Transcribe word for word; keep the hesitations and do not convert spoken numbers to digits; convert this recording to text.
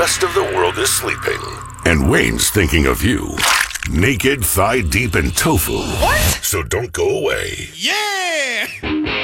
rest of the world is sleeping. And Wayne's thinking of you. Naked, thigh deep in tofu. What? So don't go away. Yeah!